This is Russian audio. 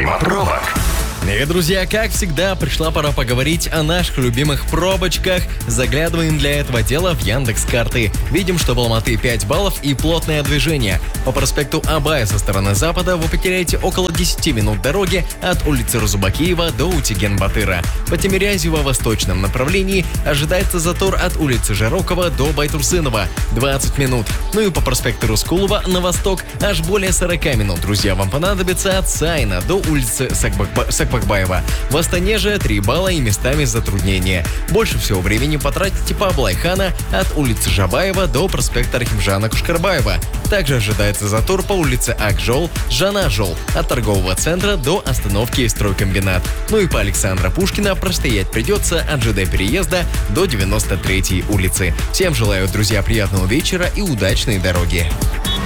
Мимо пробок. И, друзья, как всегда, пришла пора поговорить о наших любимых пробочках. Заглядываем для этого дела в Яндекс.Карты. Видим, что в Алматы 5 баллов и плотное движение. По проспекту Абая со стороны запада вы потеряете около 10 минут дороги от улицы Розубакиева до Утиген-Батыра. По Тимирязево-восточном направлении ожидается затор от улицы Жарокова до Байтурсынова 20 минут. Ну и по проспекту Рускулова на восток аж более 40 минут, друзья, вам понадобится от Сайна до улицы Сакбакбаева. В Астане же 3 балла и местами затруднения. Больше всего времени потратите по Аблайхана от улицы Жабаева до проспекта Рахимжана Кушкарбаева. Также ожидается затор по улице Акжол, Жанажол от торгового центра до остановки Стройкомбинат. Ну и по Александра Пушкина простоять придется от ЖД переезда до 93-й улицы. Всем желаю, друзья, приятного вечера и удачной дороги.